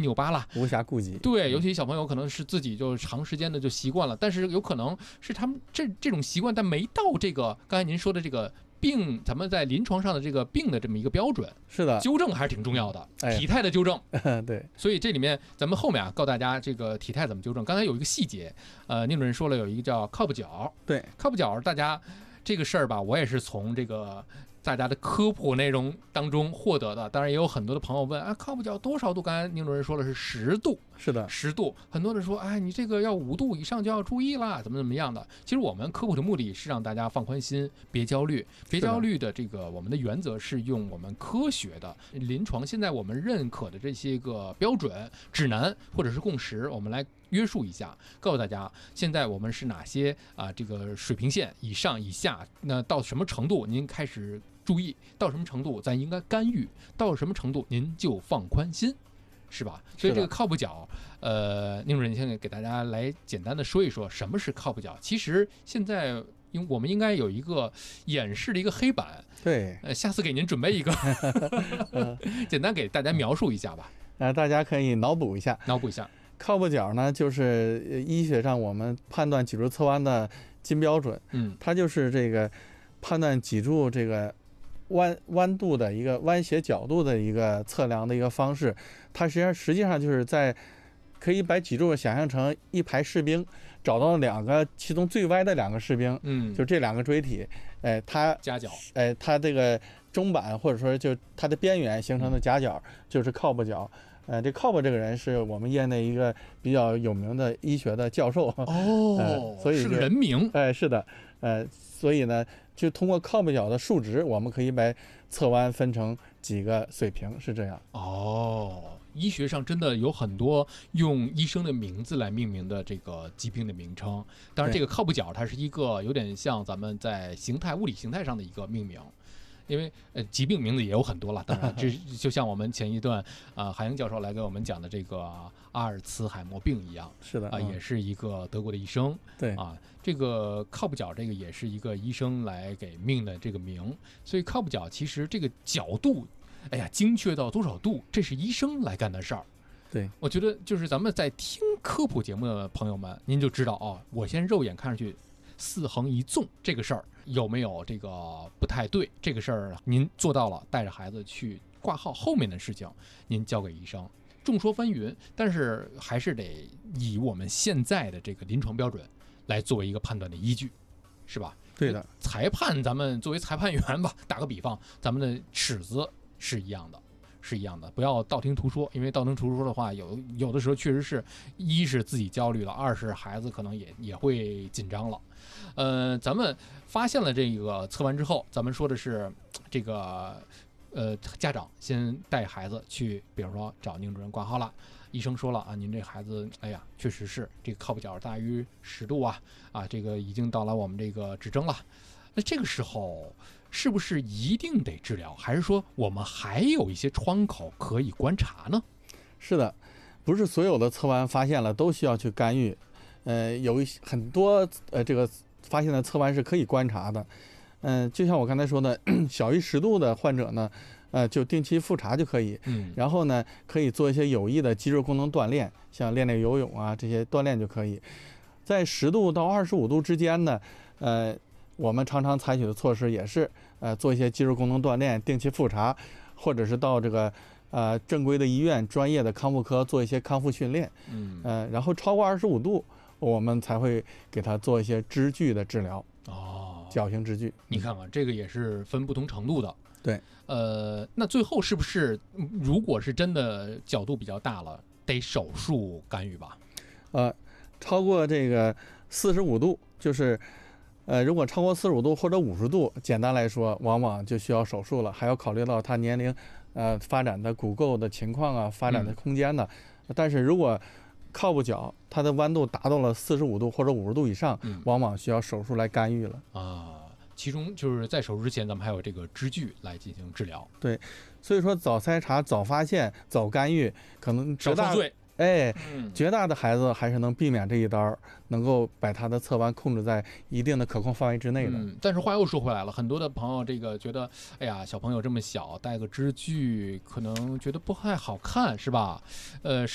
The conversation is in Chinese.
扭八了， 无暇顾及。 对，尤其小朋友可能是自己就长时间的就习惯了，但是有可能是他们这种习惯，但没到这个刚才您说的这个病，咱们在临床上的这个病的这么一个标准， 是的， 纠正还是挺重要的，体态的纠正。 对， 所以这里面咱们后面告诉大家这个体态怎么纠正。刚才有一个细节，宁主任说了有一个叫靠谱脚， 对， 靠谱脚大家这个事儿吧，我也是从这个大家的科普内容当中获得的。当然也有很多的朋友问啊，靠谱脚多少度？刚才宁主任说的是10度， 是的 ，10度。很多人说，哎，你这个要5度以上就要注意啦，怎么样的？其实我们科普的目的是让大家放宽心，别焦虑。别焦虑的这个我们的原则是用我们科学的临床现在我们认可的这些个标准、指南或者是共识，我们来约束一下，告诉大家现在我们是哪些这个水平线以上以下，那到什么程度您开始注意，到什么程度咱应该干预，到什么程度您就放宽心，是吧？所以这个靠谱脚，宁主任先给大家来简单的说一说什么是靠谱脚。其实现在我们应该有一个演示的一个黑板， 对， 下次给您准备一个，简单给大家描述一下吧。 大家可以脑补一下。靠谱脚呢，就是医学上我们判断脊柱侧弯的金标准。它就是这个判断脊柱这个弯度的一个弯斜角度的一个测量的一个方式。它实际上就是可以把脊柱想象成一排士兵，找到其中最歪的2个士兵，就这2个椎体，它夹角， 它这个中板或者说就它的边缘形成的夹角就是靠谱角。这靠谱这个人是我们业内一个比较有名的医学的教授所以是个人名。 是的，所以呢，就通过靠谱角的数值，我们可以把侧弯分成几个水平，是这样。 医学上真的有很多用医生的名字来命名的这个疾病的名称。当然，这个靠谱角它是一个有点像咱们在物理形态上的一个命名。因为疾病名字也有很多了，当然就像我们前一段韩英教授来给我们讲的这个阿尔茨海默病一样， 是的也是一个德国的医生， 对这个靠谱角这个也是一个医生来给命的这个名，所以靠谱角其实这个角度，精确到多少度，这是医生来干的事儿。 对， 我觉得就是咱们在听科普节目的朋友们，您就知道我先肉眼看上去4横一纵这个事儿有没有这个不太对？这个事儿您做到了，带着孩子去挂号，后面的事情您交给医生。众说纷纭，但是还是得以我们现在的这个临床标准来作为一个判断的依据，是吧？ 对的。 裁判，咱们作为裁判员吧，打个比方，咱们的尺子是一样的。不要道听途说，因为道听途说的话，有的时候确实是，一是自己焦虑了，二是孩子可能也会紧张了。咱们发现了这个测完之后，咱们说的是这个家长先带孩子去，比如说找宁主任挂号了，医生说了您这孩子确实是这个靠谱角大于10度这个已经到了我们这个指征了。那这个时候是不是一定得治疗，还是说我们还有一些窗口可以观察呢？ 是的，不是所有的侧弯发现了都需要去干预。有很多这个发现的侧弯是可以观察的。就像我刚才说的，小于10度的患者呢，就定期复查就可以。然后呢，可以做一些有益的肌肉功能锻炼，像练游泳这些锻炼就可以。在10度到25度之间呢，我们常常采取的措施也是做一些肌肉功能锻炼，定期复查，或者是到这个正规的医院专业的康复科做一些康复训练。然后超过25度，我们才会给他做一些支具的治疗。矫形支具。 你看看这个也是分不同程度的。 对。 那最后是不是如果是真的角度比较大了，得手术干预吧？ 超过这个45度，就是如果超过45度或者50度，简单来说，往往就需要手术了，还要考虑到他年龄、发展的骨构的情况发展的空间呢。但是如果靠谱角它的弯度达到了45度或者50度以上，往往需要手术来干预了其中就是在手术之前，咱们还有这个支具来进行治疗。 对，所以说早筛查、早发现、早干预，可能少受罪。 绝大的孩子还是能避免这一刀，能够把他的侧弯控制在一定的可控范围之内的。 但是话又说回来了，很多的朋友这个觉得，小朋友这么小，带个支具可能觉得不太好看，是吧？